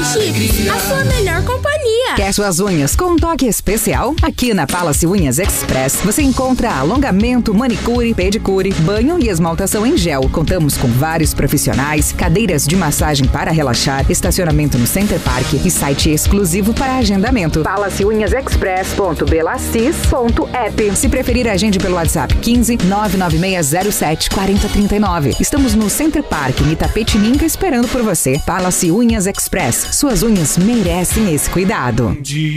Chips, a sua melhor companhia. Quer suas unhas com um toque especial? Aqui na Palace Unhas Express você encontra alongamento, manicure, pedicure, banho e esmaltação em gel. Contamos com vários profissionais, cadeiras de massagem para relaxar, estacionamento no Center Park e site exclusivo para agendamento. palaceunhasexpress.belacis.app. Se preferir, agende pelo WhatsApp 15 99607 4039. Estamos no Center Park, em Itapetininga, esperando por você. Palace Unhas Express. Suas unhas merecem esse cuidado.